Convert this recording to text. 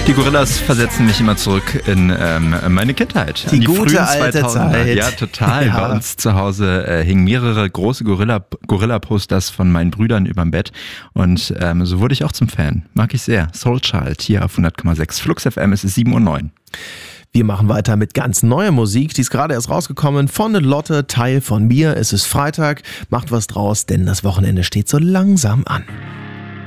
Die Gorillas versetzen mich immer zurück in meine Kindheit. Die frühen gute alte Zeit. Ja, total. Ja. Bei uns zu Hause hingen mehrere große Gorilla-Posters von meinen Brüdern überm Bett. Und so wurde ich auch zum Fan. Mag ich sehr. Soul Child hier auf 100,6. Flux FM, es ist 7:09 Uhr. Wir machen weiter mit ganz neuer Musik. Die ist gerade erst rausgekommen von Lotte, Teil von mir. Es ist Freitag. Macht was draus, denn das Wochenende steht so langsam an.